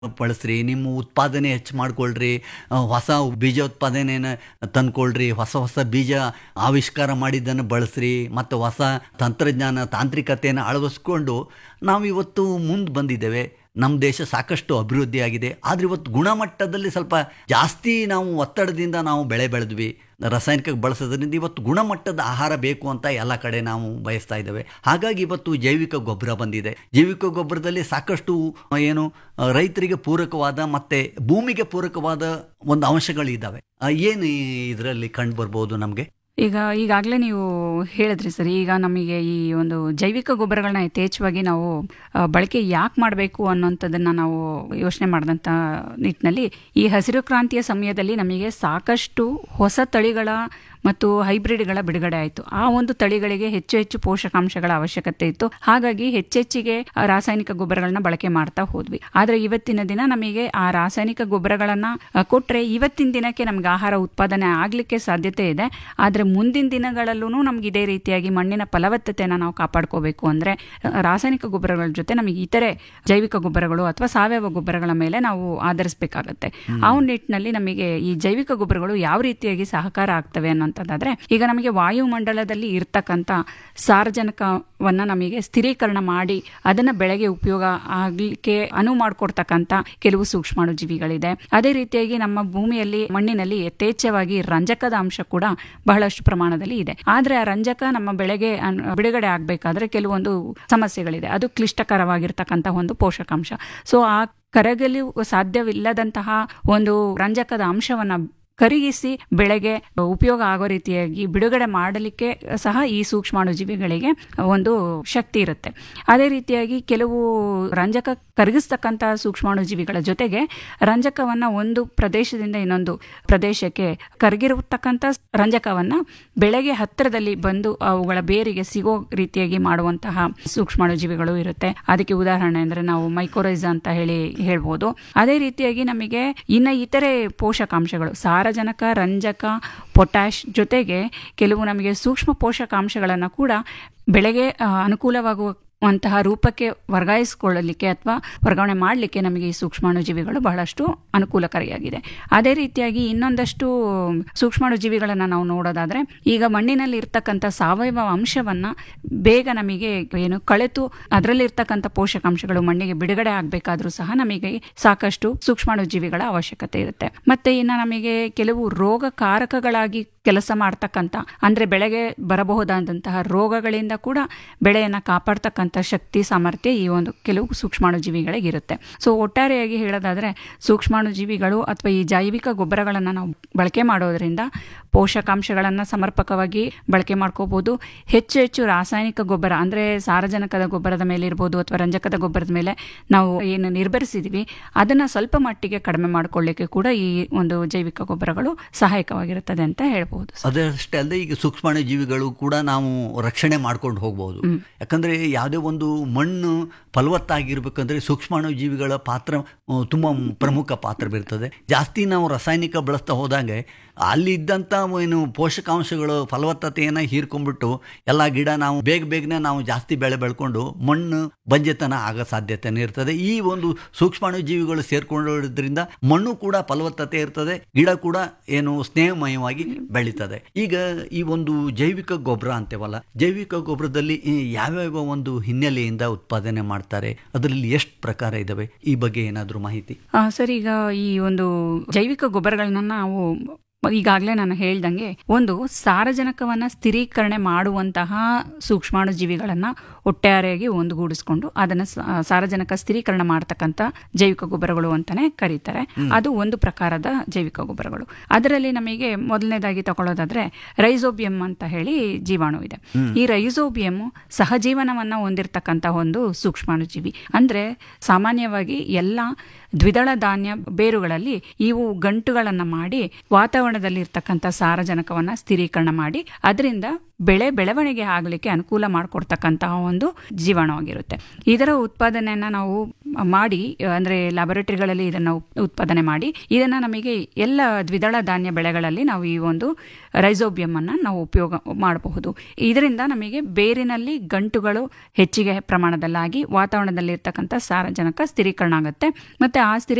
ಬಳಸ್ರಿ, ನಿಮ್ಮ ಉತ್ಪಾದನೆ ಹೆಚ್ಚು ಮಾಡ್ಕೊಳ್ರಿ, ಹೊಸ ಬೀಜ ಉತ್ಪಾದನೆನ ತಂದ್ಕೊಳ್ರಿ, ಹೊಸ ಹೊಸ ಬೀಜ ಆವಿಷ್ಕಾರ ಮಾಡಿದ್ದನ್ನು ಬಳಸ್ರಿ, ಮತ್ತು ಹೊಸ ತಂತ್ರಜ್ಞಾನ ತಾಂತ್ರಿಕತೆಯನ್ನು ಅಳವಡಿಸ್ಕೊಂಡು ನಾವು ಇವತ್ತು ಮುಂದೆ ಬಂದಿದ್ದೇವೆ. ನಮ್ಮ ದೇಶ ಸಾಕಷ್ಟು ಅಭಿವೃದ್ಧಿಯಾಗಿದೆ. ಆದರೆ ಇವತ್ತು ಗುಣಮಟ್ಟದಲ್ಲಿ ಸ್ವಲ್ಪ ಜಾಸ್ತಿ ನಾವು ಒತ್ತಡದಿಂದ ನಾವು ಬೆಳೆ ಬೆಳೆದ್ವಿ. ರಾಸಾಯನಿಕ ಬಳಸೋದ್ರಿಂದ ಇವತ್ತು ಗುಣಮಟ್ಟದ ಆಹಾರ ಬೇಕು ಅಂತ ಎಲ್ಲ ಕಡೆ ನಾವು ಬಯಸ್ತಾ ಇದ್ದೇವೆ. ಹಾಗಾಗಿ ಇವತ್ತು ಜೈವಿಕ ಗೊಬ್ಬರ ಬಂದಿದೆ. ಜೈವಿಕ ಗೊಬ್ಬರದಲ್ಲಿ ಸಾಕಷ್ಟು ಏನು ರೈತರಿಗೆ ಪೂರಕವಾದ ಮತ್ತು ಭೂಮಿಗೆ ಪೂರಕವಾದ ಒಂದು ಅಂಶಗಳಿದ್ದಾವೆ. ಏನು ಇದರಲ್ಲಿ ಕಂಡು ಬರ್ಬೋದು ನಮಗೆ? ಈಗಾಗಲೇ ನೀವು ಹೇಳಿದ್ರಿ ಸರ್. ಈಗ ನಮಗೆ ಈ ಒಂದು ಜೈವಿಕ ಗೊಬ್ಬರಗಳನ್ನ ಯಥೇಚ್ಛವಾಗಿ ನಾವು ಬಳಕೆ ಯಾಕೆ ಮಾಡಬೇಕು ಅನ್ನೋಂಥದ್ದನ್ನು ನಾವು ಯೋಚನೆ ಮಾಡಿದಂಥ ನಿಟ್ಟಿನಲ್ಲಿ ಈ ಹಸಿರು ಕ್ರಾಂತಿಯ ಸಮಯದಲ್ಲಿ ನಮಗೆ ಸಾಕಷ್ಟು ಹೊಸ ತಳಿಗಳ ಮತ್ತು ಹೈಬ್ರಿಡ್ಗಳ ಬಿಡುಗಡೆ ಆಯಿತು. ಆ ಒಂದು ತಳಿಗಳಿಗೆ ಹೆಚ್ಚು ಹೆಚ್ಚು ಪೋಷಕಾಂಶಗಳ ಅವಶ್ಯಕತೆ ಇತ್ತು. ಹಾಗಾಗಿ ಹೆಚ್ಚೆಚ್ಚಿಗೆ ರಾಸಾಯನಿಕ ಗೊಬ್ಬರಗಳನ್ನ ಬಳಕೆ ಮಾಡ್ತಾ ಹೋದ್ವಿ. ಆದರೆ ಇವತ್ತಿನ ದಿನ ನಮಗೆ ಆ ರಾಸಾಯನಿಕ ಗೊಬ್ಬರಗಳನ್ನ ಕೊಟ್ಟರೆ ಇವತ್ತಿನ ದಿನಕ್ಕೆ ನಮ್ಗೆ ಆಹಾರ ಉತ್ಪಾದನೆ ಆಗಲಿಕ್ಕೆ ಸಾಧ್ಯತೆ ಇದೆ. ಆದರೆ ಮುಂದಿನ ದಿನಗಳಲ್ಲೂ ನಮ್ಗೆ ಇದೇ ರೀತಿಯಾಗಿ ಮಣ್ಣಿನ ಫಲವತ್ತತೆಯನ್ನು ನಾವು ಕಾಪಾಡ್ಕೋಬೇಕು ಅಂದರೆ ರಾಸಾಯನಿಕ ಗೊಬ್ಬರಗಳ ಜೊತೆ ನಮಗೆ ಇತರೆ ಜೈವಿಕ ಗೊಬ್ಬರಗಳು ಅಥವಾ ಸಾವಯವ ಗೊಬ್ಬರಗಳ ಮೇಲೆ ನಾವು ಆಧರಿಸಬೇಕಾಗತ್ತೆ. ಆ ನಿಟ್ಟಿನಲ್ಲಿ ನಮಗೆ ಈ ಜೈವಿಕ ಗೊಬ್ಬರಗಳು ಯಾವ ರೀತಿಯಾಗಿ ಸಹಕಾರ ಆಗ್ತವೆ ಅನ್ನೋಂಥದ್ದಾದ್ರೆ, ಈಗ ನಮಗೆ ವಾಯುಮಂಡಲದಲ್ಲಿ ಇರ್ತಕ್ಕಂಥ ಸಾರಜನಕವನ್ನ ನಮಗೆ ಸ್ಥಿರೀಕರಣ ಮಾಡಿ ಅದನ್ನ ಬೆಳೆಗೆ ಉಪಯೋಗ ಆಗಲಿಕ್ಕೆ ಅನುವು ಮಾಡಿಕೊಡ್ತಕ್ಕಂಥ ಕೆಲವು ಸೂಕ್ಷ್ಮಾಣು ಜೀವಿಗಳಿದೆ. ಅದೇ ರೀತಿಯಾಗಿ ನಮ್ಮ ಭೂಮಿಯಲ್ಲಿ ಮಣ್ಣಿನಲ್ಲಿ ಯಥೇಚ್ಛವಾಗಿ ರಂಜಕದ ಅಂಶ ಕೂಡ ಬಹಳಷ್ಟು ಪ್ರಮಾಣದಲ್ಲಿ ಇದೆ. ಆದ್ರೆ ಆ ರಂಜಕ ನಮ್ಮ ಬೆಳೆಗೆ ಬಿಡುಗಡೆ ಆಗಬೇಕಾದ್ರೆ ಕೆಲವೊಂದು ಸಮಸ್ಯೆಗಳಿದೆ. ಅದು ಕ್ಲಿಷ್ಟಕರವಾಗಿರ್ತಕ್ಕಂಥ ಒಂದು ಪೋಷಕಾಂಶ. ಸೊ ಆ ಕರಗಲು ಸಾಧ್ಯವಿಲ್ಲದಂತಹ ಒಂದು ರಂಜಕದ ಅಂಶವನ್ನ ಕರಗಿಸಿ ಬೆಳೆಗೆ ಉಪಯೋಗ ಆಗೋ ರೀತಿಯಾಗಿ ಬಿಡುಗಡೆ ಮಾಡಲಿಕ್ಕೆ ಸಹ ಈ ಸೂಕ್ಷ್ಮಾಣು ಜೀವಿಗಳಿಗೆ ಒಂದು ಶಕ್ತಿ ಇರುತ್ತೆ. ಅದೇ ರೀತಿಯಾಗಿ ಕೆಲವು ರಂಜಕ ಕರಗಿಸ್ತಕ್ಕಂಥ ಸೂಕ್ಷ್ಮಾಣು ಜೀವಿಗಳ ಜೊತೆಗೆ ರಂಜಕವನ್ನ ಒಂದು ಪ್ರದೇಶದಿಂದ ಇನ್ನೊಂದು ಪ್ರದೇಶಕ್ಕೆ ಕರಗಿರತಕ್ಕಂಥ ರಂಜಕವನ್ನ ಬೆಳೆಗೆ ಹತ್ತಿರದಲ್ಲಿ ಬಂದು ಅವುಗಳ ಬೇರಿಗೆ ಸಿಗೋ ರೀತಿಯಾಗಿ ಮಾಡುವಂತಹ ಸೂಕ್ಷ್ಮಾಣು ಜೀವಿಗಳು ಇರುತ್ತೆ. ಅದಕ್ಕೆ ಉದಾಹರಣೆ ಅಂದ್ರೆ ನಾವು ಮೈಕೋರೈಜಾ ಅಂತ ಹೇಳ್ಬೋದು. ಅದೇ ರೀತಿಯಾಗಿ ನಮಗೆ ಇತರೆ ಪೋಷಕಾಂಶಗಳು ಸಾರಜನಕ, ರಂಜಕ, ಪೊಟ್ಯಾಶ್ ಜೊತೆಗೆ ಕೆಲವು ನಮಗೆ ಸೂಕ್ಷ್ಮ ಪೋಷಕಾಂಶಗಳನ್ನು ಕೂಡ ಬೆಳೆಗೆ ಅನುಕೂಲವಾಗುವಂತಹ ರೂಪಕ್ಕೆ ವರ್ಗಾಯಿಸಿಕೊಳ್ಳಲಿಕ್ಕೆ ಅಥವಾ ವರ್ಗಾವಣೆ ಮಾಡಲಿಕ್ಕೆ ನಮಗೆ ಈ ಸೂಕ್ಷ್ಮಾಣು ಜೀವಿಗಳು ಬಹಳಷ್ಟು ಅನುಕೂಲಕಾರಿಯಾಗಿದೆ. ಅದೇ ರೀತಿಯಾಗಿ ಇನ್ನೊಂದಷ್ಟು ಸೂಕ್ಷ್ಮಾಣು ಜೀವಿಗಳನ್ನು ನಾವು ನೋಡೋದಾದ್ರೆ, ಈಗ ಮಣ್ಣಿನಲ್ಲಿ ಇರ್ತಕ್ಕಂಥ ಸಾವಯವ ಅಂಶವನ್ನ ಬೇಗ ನಮಗೆ ಕಳೆತು ಅದರಲ್ಲಿ ಇರ್ತಕ್ಕಂಥ ಪೋಷಕಾಂಶಗಳು ಮಣ್ಣಿಗೆ ಬಿಡುಗಡೆ ಆಗಬೇಕಾದ್ರೂ ಸಹ ನಮಗೆ ಸಾಕಷ್ಟು ಸೂಕ್ಷ್ಮಾಣು ಜೀವಿಗಳ ಅವಶ್ಯಕತೆ ಇರುತ್ತೆ. ಮತ್ತೆ ಇನ್ನು ನಮಗೆ ಕೆಲವು ರೋಗಕಾರಕಗಳಾಗಿ ಕೆಲಸ ಮಾಡ್ತಕ್ಕಂಥ ಅಂದ್ರೆ ಬೆಳೆಗೆ ಬರಬಹುದಾದಂತಹ ರೋಗಗಳಿಂದ ಕೂಡ ಬೆಳೆಯನ್ನ ಕಾಪಾಡ್ತಕ್ಕಂಥ ಶಕ್ತಿ ಸಾಮರ್ಥ್ಯ ಈ ಒಂದು ಕೆಲವು ಸೂಕ್ಷ್ಮಾಣು ಜೀವಿಗಳಿಗೆ ಇರುತ್ತೆ. ಸೊ ಒಟ್ಟಾರೆಯಾಗಿ ಹೇಳೋದಾದ್ರೆ ಸೂಕ್ಷ್ಮಾಣು ಜೀವಿಗಳು ಅಥವಾ ಈ ಜೈವಿಕ ಗೊಬ್ಬರಗಳನ್ನು ನಾವು ಬಳಕೆ ಮಾಡೋದ್ರಿಂದ ಪೋಷಕಾಂಶಗಳನ್ನು ಸಮರ್ಪಕವಾಗಿ ಬಳಕೆ ಮಾಡ್ಕೋಬಹುದು. ಹೆಚ್ಚು ಹೆಚ್ಚು ರಾಸಾಯನಿಕ ಗೊಬ್ಬರ ಅಂದ್ರೆ ಸಾರಜನಕದ ಗೊಬ್ಬರದ ಮೇಲೆ ಇರ್ಬೋದು ಅಥವಾ ರಂಜಕದ ಗೊಬ್ಬರದ ಮೇಲೆ ನಾವು ಏನು ನಿರ್ಭರಿಸಿದೀವಿ ಅದನ್ನ ಸ್ವಲ್ಪ ಮಟ್ಟಿಗೆ ಕಡಿಮೆ ಮಾಡ್ಕೊಳ್ಳಿಕ್ಕೆ ಕೂಡ ಈ ಒಂದು ಜೈವಿಕ ಗೊಬ್ಬರಗಳು ಸಹಾಯಕವಾಗಿರುತ್ತದೆ ಅಂತ ಹೇಳ್ಬೋದು. ಅದಷ್ಟೇ ಅಲ್ಲದೆ ಈಗ ಸೂಕ್ಷ್ಮಾಣು ಜೀವಿಗಳು ಕೂಡ ನಾವು ರಕ್ಷಣೆ ಮಾಡ್ಕೊಂಡು ಹೋಗ್ಬೋದು. ಯಾಕಂದ್ರೆ ಯಾವುದೇ ಒಂದು ಮಣ್ಣು ಫಲವತ್ತಾಗಿರ್ಬೇಕಂದ್ರೆ ಸೂಕ್ಷ್ಮಾಣು ಜೀವಿಗಳ ಪಾತ್ರ ತುಂಬ ಪ್ರಮುಖ ಪಾತ್ರ ಬೀರ್ತದೆ. ಜಾಸ್ತಿ ನಾವು ರಾಸಾಯನಿಕ ಬಳಸ್ತಾ ಹೋದಂಗೆ ಅಲ್ಲಿ ಇದ್ದಂಥ ಪೋಷಕಾಂಶಗಳು ಫಲವತ್ತತೆಯನ್ನು ಹೀರ್ಕೊಂಡ್ಬಿಟ್ಟು ಎಲ್ಲ ಗಿಡ ನಾವು ಬೇಗನೆ ನಾವು ಜಾಸ್ತಿ ಬೆಳೆ ಬೆಳ್ಕೊಂಡು ಮಣ್ಣು ಬಂಜೆತನ ಆಗೋ ಸಾಧ್ಯತೆನೇ ಇರ್ತದೆ. ಈ ಒಂದು ಸೂಕ್ಷ್ಮಾಣು ಜೀವಿಗಳು ಸೇರ್ಕೊಳ್ಳೋದ್ರಿಂದ ಮಣ್ಣು ಕೂಡ ಫಲವತ್ತತೆ ಇರ್ತದೆ, ಗಿಡ ಕೂಡ ಸ್ನೇಹಮಯವಾಗಿ ಬೆಳೀತದೆ. ಈಗ ಈ ಒಂದು ಜೈವಿಕ ಗೊಬ್ಬರ ಅಂತೇವಲ್ಲ, ಜೈವಿಕ ಗೊಬ್ಬರದಲ್ಲಿ ಯಾವ್ಯಾವ ಒಂದು ಹಿನ್ನೆಲೆಯಿಂದ ಉತ್ಪಾದನೆ ಮಾಡ್ತಾರೆ, ಅದರಲ್ಲಿ ಎಷ್ಟು ಪ್ರಕಾರ ಇದಾವೆ, ಈ ಬಗ್ಗೆ ಏನಾದರೂ ಮಾಹಿತಿ? ಸರ್, ಈಗ ಈ ಒಂದು ಜೈವಿಕ ಗೊಬ್ಬರಗಳನ್ನ ನಾವು ಈಗಾಗಲೇ ನಾನು ಹೇಳ್ದಂಗೆ ಒಂದು ಸಾರಜನಕವನ್ನ ಸ್ಥಿರೀಕರಣೆ ಮಾಡುವಂತಹ ಸೂಕ್ಷ್ಮಾಣು ಜೀವಿಗಳನ್ನ ಒಟ್ಟಾರೆಯಾಗಿ ಒಂದುಗೂಡಿಸ್ಕೊಂಡು ಅದನ್ನ ಸಾರಜನಕ ಸ್ಥಿರೀಕರಣ ಮಾಡತಕ್ಕಂಥ ಜೈವಿಕ ಗೊಬ್ಬರಗಳು ಅಂತಾನೆ ಕರೀತಾರೆ. ಅದು ಒಂದು ಪ್ರಕಾರದ ಜೈವಿಕ ಗೊಬ್ಬರಗಳು. ಅದರಲ್ಲಿ ನಮಗೆ ಮೊದಲನೇದಾಗಿ ತಗೊಳ್ಳೋದಾದ್ರೆ ರೈಸೋಬಿಯಂ ಅಂತ ಹೇಳಿ ಜೀವಾಣು ಇದೆ. ಈ ರೈಸೋಬಿಯಂ ಸಹಜೀವನವನ್ನ ಹೊಂದಿರತಕ್ಕಂಥ ಒಂದು ಸೂಕ್ಷ್ಮಾಣು ಜೀವಿ. ಅಂದ್ರೆ ಸಾಮಾನ್ಯವಾಗಿ ಎಲ್ಲ ದ್ವಿದಳ ಧಾನ್ಯ ಬೇರುಗಳಲ್ಲಿ ಇವು ಗಂಟುಗಳನ್ನ ಮಾಡಿ ವಾತಾವರಣ ವಾತಾವರಣದಲ್ಲಿ ಇರ್ತಕ್ಕಂಥ ಸಾರಜನಕವನ್ನ ಸ್ಥಿರೀಕರಣ ಮಾಡಿ ಅದರಿಂದ ಬೆಳವಣಿಗೆ ಆಗಲಿಕ್ಕೆ ಅನುಕೂಲ ಮಾಡಿಕೊಡ್ತಕ್ಕಂತಹ ಒಂದು ಜೀವಾಣುವಾಗಿರುತ್ತೆ. ಇದರ ಉತ್ಪಾದನೆಯನ್ನ ನಾವು ಮಾಡಿ ಅಂದ್ರೆ ಲ್ಯಾಬೊರೇಟರಿಗಳಲ್ಲಿ ಇದನ್ನು ಉತ್ಪಾದನೆ ಮಾಡಿ ಇದನ್ನ ನಮಗೆ ಎಲ್ಲ ದ್ವಿದಳ ಧಾನ್ಯ ಬೆಳೆಗಳಲ್ಲಿ ನಾವು ಈ ಒಂದು ರೈಸೋಬಿಯಂ ಅನ್ನ ನಾವು ಉಪಯೋಗ ಮಾಡಬಹುದು. ಇದರಿಂದ ನಮಗೆ ಬೇರಿನಲ್ಲಿ ಗಂಟುಗಳು ಹೆಚ್ಚಿಗೆ ಪ್ರಮಾಣದಲ್ಲಾಗಿ ವಾತಾವರಣದಲ್ಲಿ ಇರ್ತಕ್ಕಂಥ ಸಾರಜನಕ ಸ್ಥಿರೀಕರಣ ಆಗುತ್ತೆ. ಮತ್ತೆ ಆ